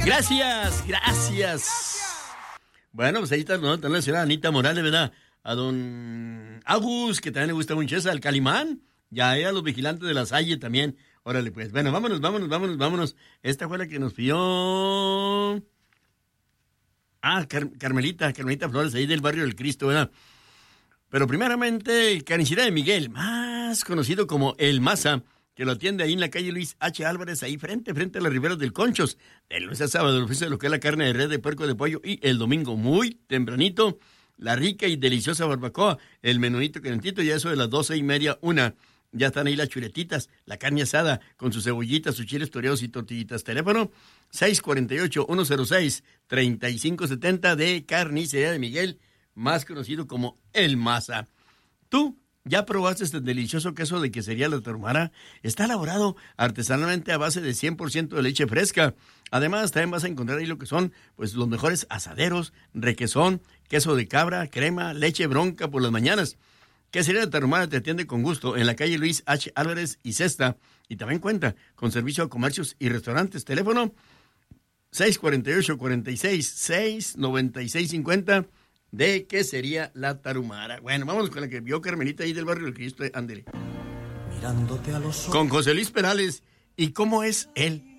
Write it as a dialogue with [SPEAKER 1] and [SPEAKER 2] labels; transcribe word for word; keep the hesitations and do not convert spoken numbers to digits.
[SPEAKER 1] Gracias, gracias. Bueno, pues ahí está, ¿no? Está la señora Anita Morales, ¿verdad? A don Agus, que también le gusta mucho esa, al Calimán. Ya, a los vigilantes de la Salle también. Órale, pues. Bueno, vámonos, vámonos, vámonos, vámonos. Esta fue la que nos pidió... Ah, Car- Carmelita, Carmelita Flores, ahí del barrio del Cristo, ¿verdad? Pero primeramente, Carnicería de Miguel, más conocido como El Maza, que lo atiende ahí en la calle Luis H. Álvarez, ahí frente, frente a las riberas del Conchos. De lunes a sábado, el oficio de lo que es la carne de res, de puerco, de pollo, y el domingo, muy tempranito, la rica y deliciosa barbacoa, el menudito calentito, y eso de las doce y media, una. Ya están ahí las chuletitas, la carne asada, con sus cebollitas, sus chiles toreados y tortillitas. Teléfono seis cuatro ocho, uno cero seis, tres cinco siete cero de Carnicería de Miguel, más conocido como El Maza. ¿Tú ya probaste este delicioso queso de quesería La Tarahumara? Está elaborado artesanalmente a base de cien por ciento de leche fresca. Además, también vas a encontrar ahí lo que son pues los mejores asaderos, requesón, queso de cabra, crema, leche bronca por las mañanas. Quesería La Tarahumara te atiende con gusto en la calle Luis H. Álvarez y Cesta, y también cuenta con servicio a comercios y restaurantes. Teléfono seis cuatro ocho, cuatro seis, seis nueve seis cinco cero de Quesería La Tarahumara. Bueno, vamos con la que vio Carmelita ahí del barrio del Cristo. Ándele.
[SPEAKER 2] Mirándote a los ojos.
[SPEAKER 1] Con José Luis Perales. ¿Y cómo es él?